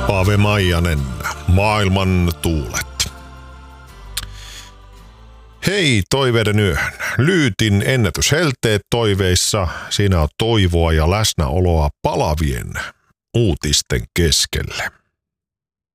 Paave Maijanen, maailman tuulet. Hei toiveiden yöhön. Lyytin ennätyshelteet toiveissa. Siinä on toivoa ja läsnäoloa palavien uutisten keskelle.